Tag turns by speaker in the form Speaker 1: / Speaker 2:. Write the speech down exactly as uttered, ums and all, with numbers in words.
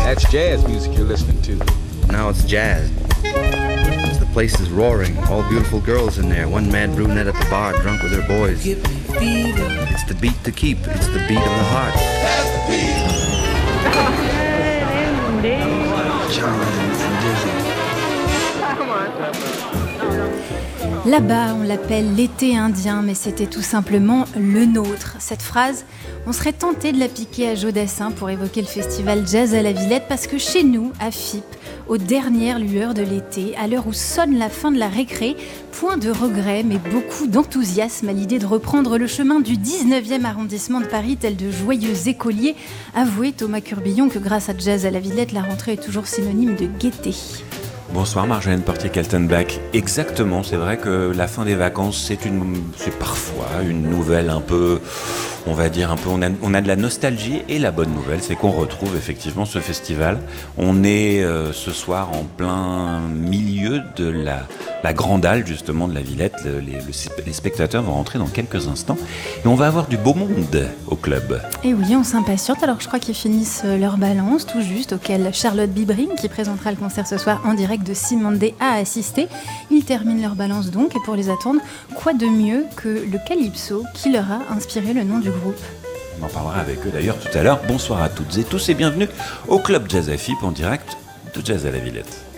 Speaker 1: That's jazz music you're listening to.
Speaker 2: Now it's jazz. The place is roaring, all beautiful girls in there, one mad brunette at the bar, drunk with her boys. It's the beat to keep, it's the beat of the heart.
Speaker 3: Là-bas, on l'appelle l'été indien, mais c'était tout simplement le nôtre. Cette phrase, on serait tenté de la piquer à Joe Dassin pour évoquer le festival Jazz à la Villette, parce que chez nous, à F I P, aux dernières lueurs de l'été, à l'heure où sonne la fin de la récré, point de regret, mais beaucoup d'enthousiasme à l'idée de reprendre le chemin du dix-neuvième arrondissement de Paris, tel de joyeux écoliers. Avouez, Thomas Curbillon, que grâce à Jazz à la Villette, la rentrée est toujours synonyme de gaieté.
Speaker 4: Bonsoir Marjolaine Portier-Kaltenbach. Exactement, c'est vrai que la fin des vacances, c'est, une, c'est parfois une nouvelle un peu, on va dire un peu, on a, on a de la nostalgie, et la bonne nouvelle, c'est qu'on retrouve effectivement ce festival. On est euh, ce soir en plein milieu de la, la grande halle justement de la Villette. Le, les, le, les spectateurs vont rentrer dans quelques instants et on va avoir du beau monde au club.
Speaker 3: Et oui, on s'impatiente. Alors je crois qu'ils finissent leur balance tout juste, auquel Charlotte Bibring, qui présentera le concert ce soir en direct de Simone a assisté. Ils terminent leur balance donc, et pour les attendre, quoi de mieux que le calypso qui leur a inspiré le nom du groupe.
Speaker 4: On en parlera avec eux d'ailleurs tout à l'heure. Bonsoir à toutes et tous et bienvenue au Club Jazz à F I P en direct de Jazz à la Villette.